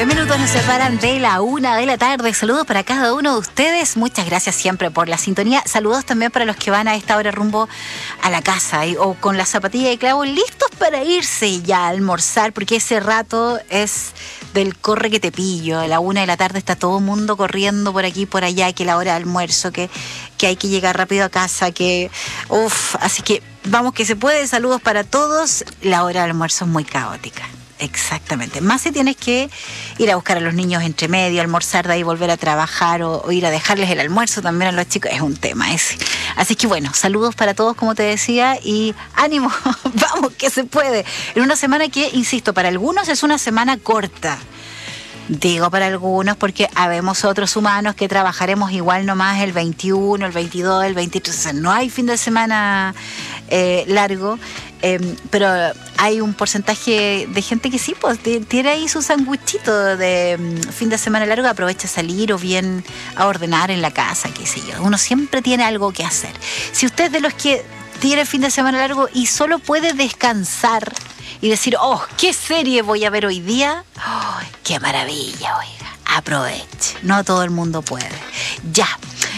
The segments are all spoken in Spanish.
9 minutos nos separan de la 1 de la tarde. Saludos para cada uno de ustedes. Muchas gracias siempre por la sintonía. Saludos también para los que van a esta hora rumbo a la casa o con la zapatilla de clavo listos para irse ya a almorzar, porque ese rato es del corre que te pillo. A la 1 de la tarde está todo el mundo corriendo por aquí y por allá, que la hora de almuerzo, que hay que llegar rápido a casa, así que vamos que se puede. Saludos para todos. La hora de almuerzo es muy caótica. Exactamente. Más si tienes que ir a buscar a los niños entre medio, almorzar, de ahí volver a trabajar o ir a dejarles el almuerzo también a los chicos, es un tema ese. Así que bueno, saludos para todos, como te decía, y ánimo, vamos que se puede. En una semana que, insisto, para algunos es una semana corta. Digo para algunos porque habemos otros humanos que trabajaremos igual nomás el 21, el 22, el 23. O sea, no hay fin de semana largo, pero hay un porcentaje de gente que sí, pues tiene ahí su sanguchito de fin de semana largo, aprovecha a salir o bien a ordenar en la casa, qué sé yo. Uno siempre tiene algo que hacer. Si usted es de los que tiene fin de semana largo y solo puede descansar y decir, ¿qué serie voy a ver hoy día? ¡Qué maravilla, oiga! Aproveche. No todo el mundo puede. Ya.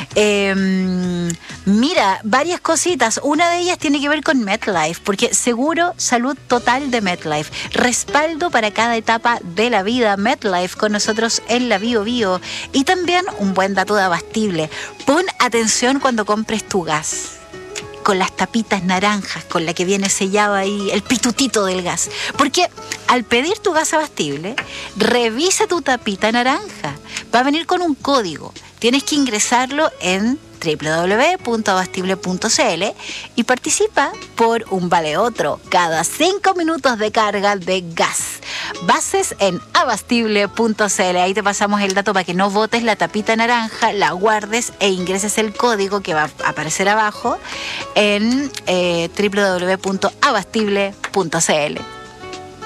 Mira, varias cositas. Una de ellas tiene que ver con MetLife, porque seguro salud total de MetLife. Respaldo para cada etapa de la vida. MetLife con nosotros en la Bio Bio. Y también un buen dato de Abastible. Pon atención cuando compres tu gas, con las tapitas naranjas, con la que viene sellado ahí el pitutito del gas. Porque al pedir tu gas Abastible, revisa tu tapita naranja. Va a venir con un código. Tienes que ingresarlo en www.abastible.cl y participa por un vale otro cada 5 minutos de carga de gas. Bases en abastible.cl. Ahí te pasamos el dato para que no botes la tapita naranja, la guardes e ingreses el código que va a aparecer abajo en www.abastible.cl.